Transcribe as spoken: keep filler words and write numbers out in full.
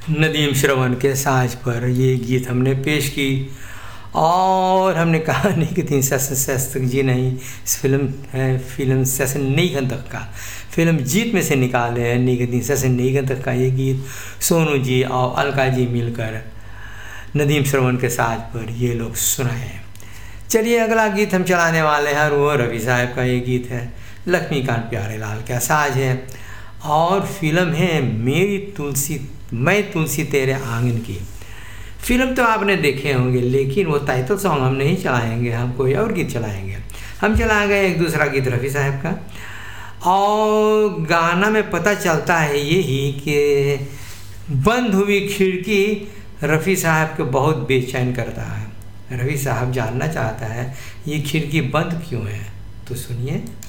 नदीम श्रवण के साज पर ये गीत हमने पेश की और हमने कहा नहीं कि तीन सेशन शास्त्र जी नहीं, इस फिल्म है फिल्म सेशन नहीं घन तक का फिल्म जीत में से निकाले हैं नहीं कि तीन सेशन नहीं घन तक का ये गीत सोनू जी और अलका जी मिलकर नदीम श्रवण के साज पर ये लोग सुनाए। चलिए अगला गीत हम चलाने वाले हैं और वो रवि साहब का ये गीत है, लक्ष्मीकांत प्यारेलाल का साज है और फिल्म है मेरी तुलसी मैं तुलसी तेरे आंगन की। फिल्म तो आपने देखे होंगे लेकिन वो टाइटल सॉन्ग हम नहीं चलाएंगे, हम कोई और गीत चलाएंगे। हम चलाएंगे एक दूसरा गीत रफ़ी साहब का और गाना में पता चलता है यही कि बंद हुई खिड़की रफ़ी साहब को बहुत बेचैन करता है। रफ़ी साहब जानना चाहता है ये खिड़की बंद क्यों है, तो सुनिए।